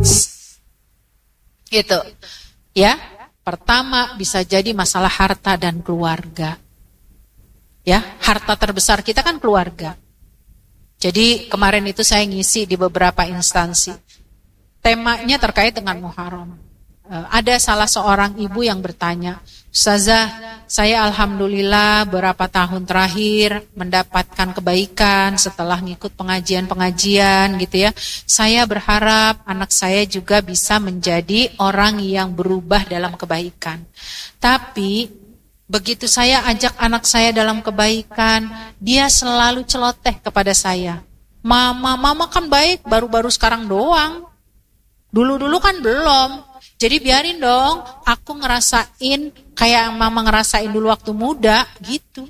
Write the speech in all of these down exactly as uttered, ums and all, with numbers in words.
Next. Itu. Ya. Pertama bisa jadi masalah harta dan keluarga. Ya, harta terbesar kita kan keluarga. Jadi kemarin itu saya ngisi di beberapa instansi. Temanya terkait dengan Muharram. Ada salah seorang ibu yang bertanya, Ustazah, saya alhamdulillah beberapa tahun terakhir mendapatkan kebaikan setelah ngikut pengajian-pengajian gitu ya. Saya berharap anak saya juga bisa menjadi orang yang berubah dalam kebaikan. Tapi begitu saya ajak anak saya dalam kebaikan, dia selalu celoteh kepada saya. Mama, mama kan baik baru-baru sekarang doang. Dulu-dulu kan belum. Jadi biarin dong, aku ngerasain kayak mama ngerasain dulu waktu muda, gitu.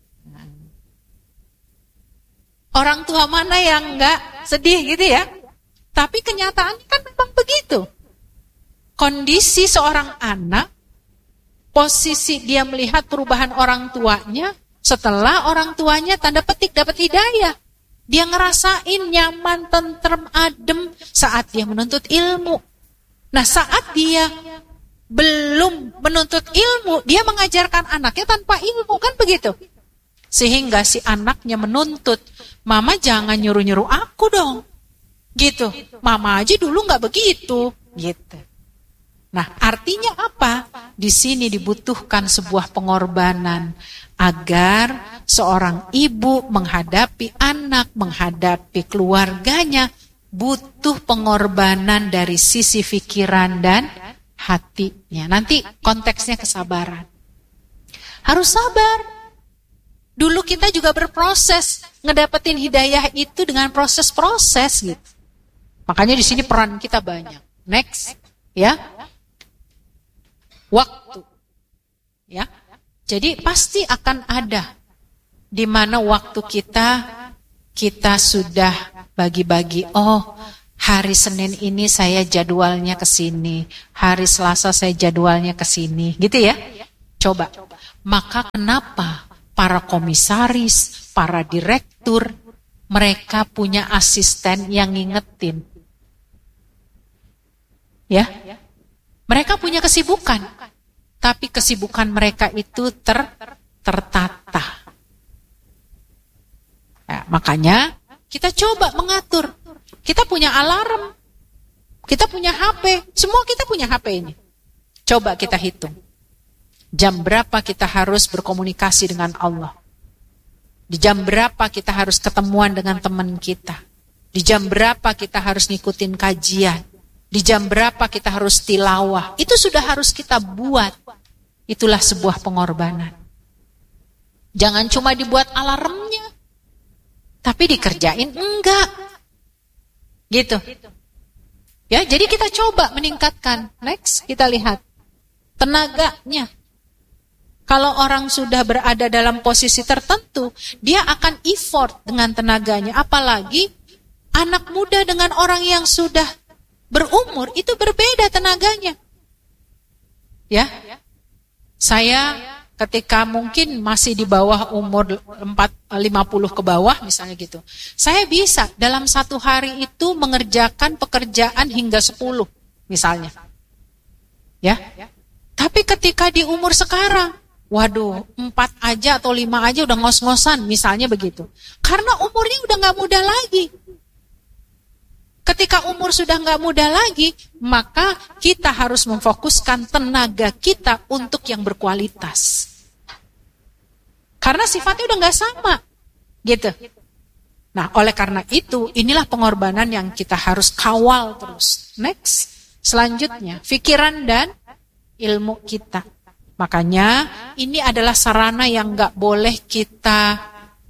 Orang tua mana yang enggak sedih gitu ya? Tapi kenyataannya kan memang begitu. Kondisi seorang anak, posisi dia melihat perubahan orang tuanya, setelah orang tuanya tanda petik dapat hidayah. Dia ngerasain nyaman, tentrem, adem saat dia menuntut ilmu. Nah, saat dia belum menuntut ilmu, dia mengajarkan anaknya tanpa ilmu, kan begitu? Sehingga si anaknya menuntut, mama jangan nyuruh-nyuruh aku dong. Gitu. Mama aja dulu gak begitu. Gitu. Nah, artinya apa? Di sini dibutuhkan sebuah pengorbanan agar seorang ibu menghadapi anak, menghadapi keluarganya, butuh pengorbanan dari sisi pikiran dan hatinya. Nanti konteksnya kesabaran. Harus sabar. Dulu kita juga berproses ngedapetin hidayah itu dengan proses-proses gitu. Makanya di sini peran kita banyak. Next, ya. Waktu. Ya. Jadi pasti akan ada di mana waktu kita kita sudah bagi-bagi, oh hari Senin ini saya jadwalnya ke sini, hari Selasa saya jadwalnya ke sini, gitu ya. Coba. Maka kenapa para komisaris, para direktur, mereka punya asisten yang ngingetin? Ya. Mereka punya kesibukan, tapi kesibukan mereka itu ter tertata. Ya, makanya kita coba mengatur. Kita punya alarm, kita punya H P, semua kita punya H P ini. Coba kita hitung. Jam berapa kita harus berkomunikasi dengan Allah? Di jam berapa kita harus ketemuan dengan teman kita? Di jam berapa kita harus ngikutin kajian? Di jam berapa kita harus tilawah? Itu sudah harus kita buat. Itulah sebuah pengorbanan. Jangan cuma dibuat alarmnya, tapi dikerjain enggak. Gitu. Ya, jadi kita coba meningkatkan. Next, kita lihat tenaganya. Kalau orang sudah berada dalam posisi tertentu, dia akan effort dengan tenaganya. Apalagi anak muda dengan orang yang sudah berumur, itu berbeda tenaganya. Ya. Saya ketika mungkin masih di bawah umur empat, lima puluh ke bawah misalnya gitu. Saya bisa dalam satu hari itu mengerjakan pekerjaan hingga sepuluh misalnya. Ya. Tapi ketika di umur sekarang, waduh, empat aja atau lima aja udah ngos-ngosan misalnya begitu. Karena umurnya udah gak muda lagi. Ketika umur sudah gak muda lagi, maka kita harus memfokuskan tenaga kita untuk yang berkualitas. Karena sifatnya udah gak sama. Gitu. Nah, oleh karena itu, inilah pengorbanan yang kita harus kawal terus. Next. Selanjutnya, pikiran dan ilmu kita. Makanya, ini adalah sarana yang gak boleh kita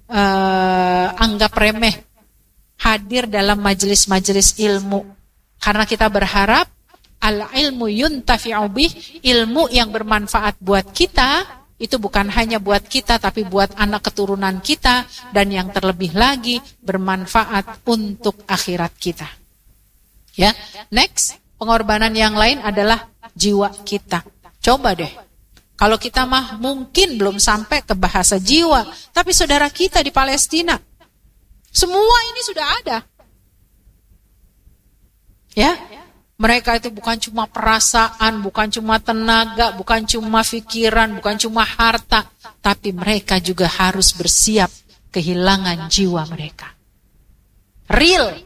uh, anggap remeh. Hadir dalam majelis-majelis ilmu. Karena kita berharap al-ilmu yuntafi'u bih, ilmu yang bermanfaat buat kita, itu bukan hanya buat kita, tapi buat anak keturunan kita, dan yang terlebih lagi, bermanfaat untuk akhirat kita. Ya, next, pengorbanan yang lain adalah jiwa kita. Coba deh, kalau kita mah mungkin belum sampai ke bahasa jiwa, tapi saudara kita di Palestina, semua ini sudah ada. Ya. Mereka itu bukan cuma perasaan, bukan cuma tenaga, bukan cuma pikiran, bukan cuma harta, tapi mereka juga harus bersiap kehilangan jiwa mereka. Real.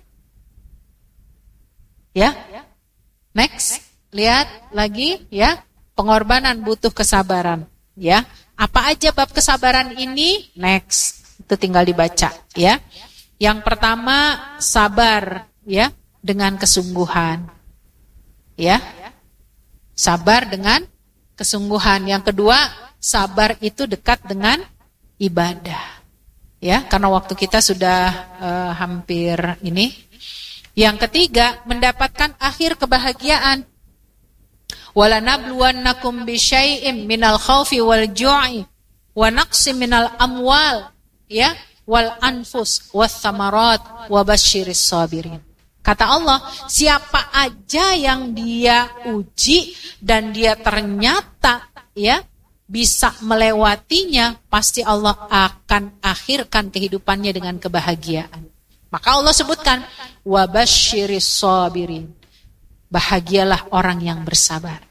Ya. Next, lihat lagi ya. Pengorbanan butuh kesabaran, ya. Apa aja bab kesabaran ini? Next. Itu tinggal dibaca, ya. Yang pertama, sabar, ya, dengan kesungguhan. Ya, sabar dengan kesungguhan. Yang kedua, sabar itu dekat dengan ibadah. Ya, karena waktu kita sudah uh, hampir ini. Yang ketiga, mendapatkan akhir kebahagiaan. Walanabluwannakum bisyai'im minal khaufi wal ju'i wa naqsim minal amwal, ya, wal anfus was samarat wa basyiris sabirin. Kata Allah, siapa aja yang dia uji dan dia ternyata ya bisa melewatinya, pasti Allah akan akhirkan kehidupannya dengan kebahagiaan. Maka Allah sebutkan, wa basyiris sabirin. Bahagialah orang yang bersabar.